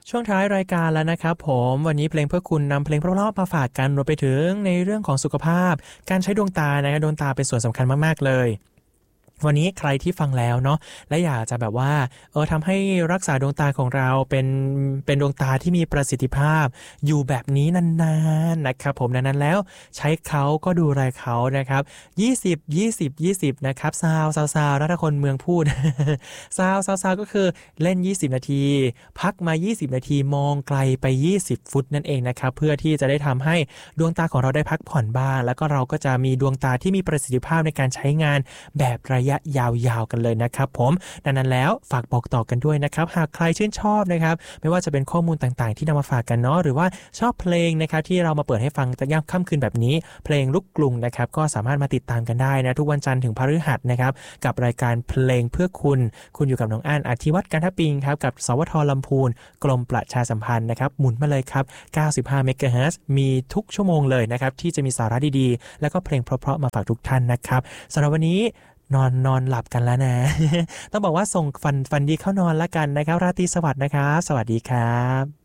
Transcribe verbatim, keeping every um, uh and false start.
ช่วงท้ายรายการแล้วนะครับผมวันนี้เพลงเพื่อคุณนำเพลงเพราะๆมาฝากกันรวมไปถึงในเรื่องของสุขภาพการใช้ดวงตานะครับดวงตาเป็นส่วนสำคัญมากๆเลยวันนี้ใครที่ฟังแล้วเนาะและอยากจะแบบว่าเออทำให้รักษาดวงตาของเราเป็นเป็นดวงตาที่มีประสิทธิภาพอยู่แบบนี้นานๆนะครับผมดังนั้นแล้วใช้เขาก็ดูแลเขานะครับยี่สิบ ยี่สิบ ยี่สิบนะครับซาวซาวซาวรัตคนเมืองพูด ซาวซาวซาวก็คือเล่นยี่สิบนาทีพักมายี่สิบนาทีมองไกลไปยี่สิบฟุตนั่นเองนะครับเพื่อที่จะได้ทำให้ดวงตาของเราได้พักผ่อนบ้างแล้วก็เราก็จะมีดวงตาที่มีประสิทธิภาพในการใช้งานแบบระยะยาวๆกันเลยนะครับผมดังนั้นแล้วฝากบอกต่อกันด้วยนะครับหากใครชื่นชอบนะครับไม่ว่าจะเป็นข้อมูลต่างๆที่นำมาฝากกันเนาะหรือว่าชอบเพลงนะครับที่เรามาเปิดให้ฟังย่ำค่ำคืนแบบนี้เพลงลูกกรุงนะครับก็สามารถมาติดตามกันได้นะทุกวันจันทร์ถึงพฤหัสนะครับกับรายการเพลงเพื่อคุณคุณอยู่กับน้องอั้นอธิวัฒน์กันทปิงครับกับสวทลำพูนกรมประชาสัมพันธ์นะครับหมุนมาเลยครับเก้าสิบห้าเมกะเฮิรตซ์มีทุกชั่วโมงเลยนะครับที่จะมีสาระดีๆแล้วก็เพลงเพราะๆมาฝากทุกท่านนะครับสำหรับวันนี้นอนนอนหลับกันแล้วนะ ต้องบอกว่าส่งฟันฟันดีเข้านอนแล้วกันนะครับราตรีสวัสดิ์นะครับสวัสดีครับ